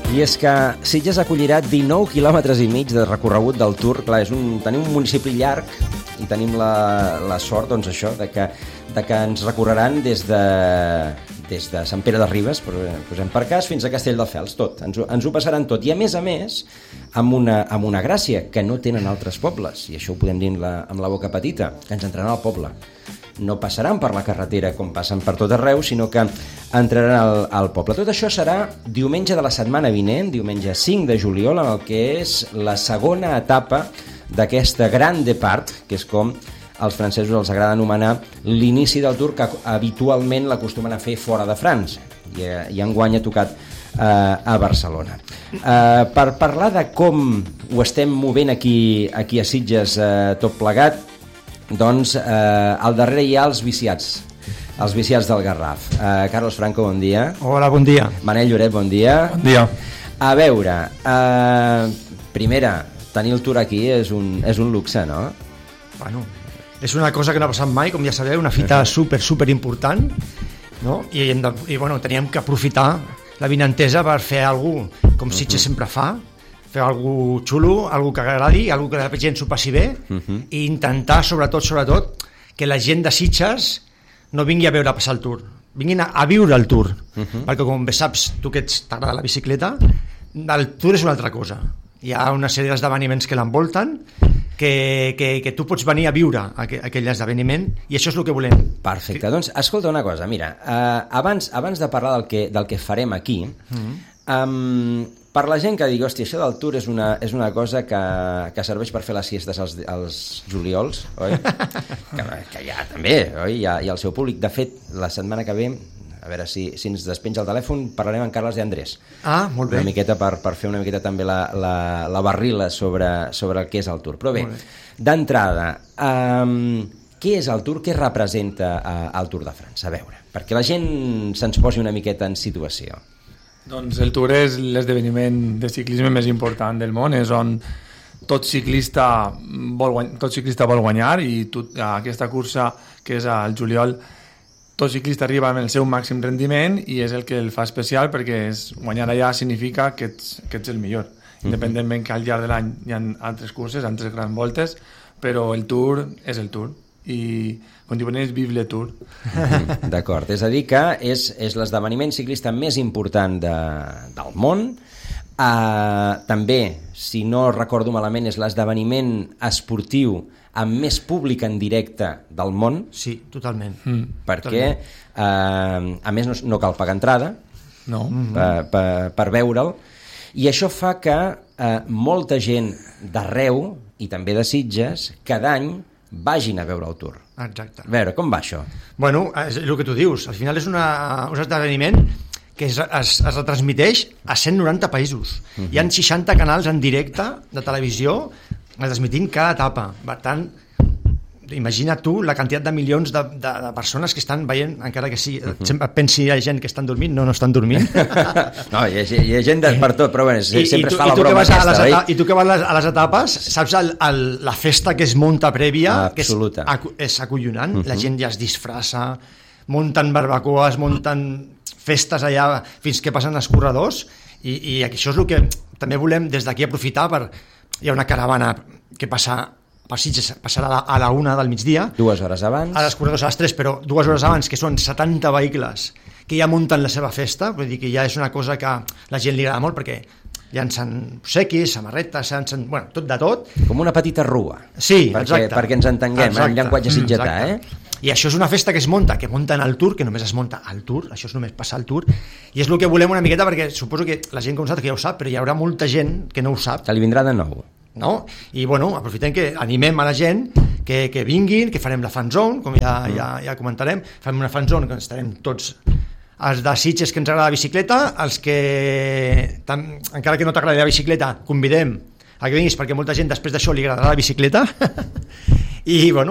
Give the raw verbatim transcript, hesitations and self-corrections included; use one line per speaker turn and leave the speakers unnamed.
I és que Sitges acollirà dinou quilòmetres i mig de recorregut del Tour. Clar, és un, tenim un municipi llarg i tenim la, la sort, doncs això, de que, de que ens recorreran des de, des de Sant Pere de Ribes, posem per cas, fins a Castelldefels, tot. Ens, ens ho passaran tot. I a més a més, amb una, amb una gràcia que no tenen altres pobles, i això ho podem dir amb la, amb la boca petita, que ens entraran al poble. No passaran per la carretera com passen per tot arreu, sinó que entraran al, al poble. Tot això serà diumenge de la setmana vinent, diumenge cinc de juliol, en el que és la segona etapa d'aquesta Grand Depart, que és com als francesos els agrada anomenar l'inici del Tour, que habitualment l'acostumen a fer fora de França, i, i enguany ha tocat eh, a Barcelona. Eh, per parlar de com ho estem movent aquí, aquí a Sitges eh, tot plegat, doncs eh, al darrere hi ha els viciats, els viciats del Garraf. Eh, Carlos Franco, bon dia.
Hola, bon dia.
Manel Lloret, bon dia.
Bon dia.
A veure, eh, primera, tenir el Tour aquí és un, és un luxe, no?
Bueno, és una cosa que no ha passat mai, com ja sabeu, una fita super, super important, no? I, hem de, i bueno, teníem que aprofitar la vinentesa per fer alguna cosa com Sitges uh-huh. sempre fa, fer alguna xulo, alguna que agradi, alguna que la gent s'ho passi bé, uh-huh. i intentar, sobretot, sobretot, que la gent de Sitges no vingui a veure passar el Tour, vinguin a, a viure el Tour, uh-huh. perquè com bé saps, tu que ets, t'agrada la bicicleta, el Tour és una altra cosa. Hi ha una sèrie d'esdeveniments que l'envolten, que, que, que tu pots venir a viure aquell, aquell esdeveniment, i això és el que volem.
Perfecte, doncs escolta una cosa, mira, eh, abans, abans de parlar del que, del que farem aquí, uh-huh. um, per la gent que digui, hòstia, això del Tour és una, és una cosa que, que serveix per fer les siestes als, als juliols, oi? que, que ja també, oi? Hi ha, hi ha el seu públic. De fet, la setmana que ve, a veure si, si ens despenja el telèfon, parlarem amb Carles de Andrés.
Ah, molt bé.
Una miqueta per, per fer una miqueta també la, la, la barrila sobre, sobre el que és el Tour. Però bé, bé. d'entrada, um, què és el Tour? Què representa uh, el Tour de França? A veure, perquè la gent se'ns posi una miqueta en situació.
Doncs el Tour és l'esdeveniment de ciclisme més important del món, és on tot ciclista vol guanyar, tot ciclista vol guanyar i tot, aquesta cursa que és al juliol, tot ciclista arriba amb el seu màxim rendiment i és el que el fa especial, perquè és, guanyar allà significa que ets, que ets el millor, independentment que al llarg de l'any hi ha altres curses, altres grans voltes, però el Tour és el Tour i com diuen ells, vive le Tour.
D'acord, és a dir que és, és l'esdeveniment ciclista més important de, del món. Uh, també, si no recordo malament, és l'esdeveniment esportiu amb més públic en directe del món.
Sí, totalment.
Mm. Perquè, uh, a més, no, no cal pagar entrada
no.
per, per, per veure'l. I això fa que uh, molta gent d'arreu, i també de Sitges, cada any vagin a veure el Tour.
Exacte.
A veure, com va això?
Bueno, és el que tu dius. Al final és una, un esdeveniment que es, es, es retransmiteix a cent noranta països. Uh-huh. Hi ha seixanta canals en directe de televisió transmitint cada etapa. Per tant, imagina tu la quantitat de milions de, de, de persones que estan veient, encara que sí, uh-huh. sempre pensi hi ha gent que estan dormint, no, no estan dormint.
No, hi ha, hi ha gent per tot, però bueno, I, sempre
i tu,
es fa la broma aquesta,
oi?
oi?
I tu que vas a les etapes, saps el, el, la festa que es munta prèvia,
absoluta.
Que és, és acollonant, uh-huh. la gent ja es disfressa, munten barbacoes, munten festes allà fins que passen els corredors, i, i això és el que també volem des d'aquí aprofitar per... Hi ha una caravana que passa per Sitges, passarà a la, a la una del migdia.
Dues hores abans.
A les corredors a les tres, però dues hores abans, que són setanta vehicles que ja munten la seva festa, vull dir que ja és una cosa que la gent li agrada molt, perquè llancen sequis, samarretes, llancen, bueno, tot de tot.
Com una petita rua.
Sí,
perquè,
exacte.
Perquè ens entenguem, exacte. En llenguatge sitgetà, eh?
I això és una festa que es munta, que munten al Tour, que només es munta al Tour, això és només passar al Tour, i és el que volem una miqueta, perquè suposo que la gent que ho sap, que ja ho sap, però hi haurà molta gent que no ho sap.
Que li vindrà de nou.
No? I bueno, aprofitem que animem a la gent que, que vinguin, que farem la fanzone, com ja, ja, ja comentarem, farem una fanzone que estarem tots els de Sitges que ens agrada la bicicleta, els que tam, encara que no t'agradi la bicicleta convidem a que vinguis perquè molta gent després d'això li agradarà la bicicleta i bueno,